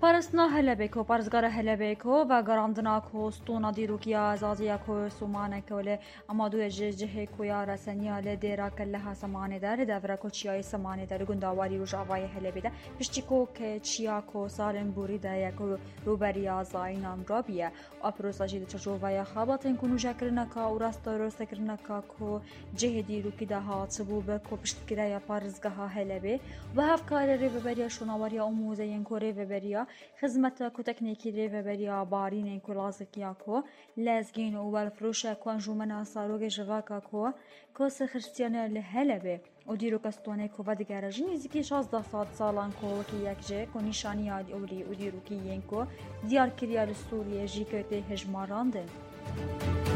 پارستنا هلبکو پارزگار هلبکو و گراندناکو ستونا دیروکیا زازیاکو سومانکو ل امادو جه کویا رسنیا ل دیرا کلها سمانه در دورکو چیای سمانه در گنداواری روجاوای هلبیده پشتیکو که چیاکو سالم بوری ده یکو روبریا زاینام رابیه اپروسا جید چجووای خاباتن کنو جکرنکا و راستارو سکرنکا کو جه دیروکی ده ها تبوبه کو پشتگیره پارزگاه هلبی و هفکار ریوبریا شوناواریا اموزه ینکو ریوبریا خدمت کو تکنیکی ریوبریا بارین کو لازکیا کو لازگین و والفروش کو انجمن ساروگ جواکا کو سخرستیانه لهلبه و دیرو کستونه کو و دیگر جنی زکی 16 سالان کو کی یک جه کو نشانی اولی و دیرو کی ینکو دیار کریا سوریه جیکته هجماراندن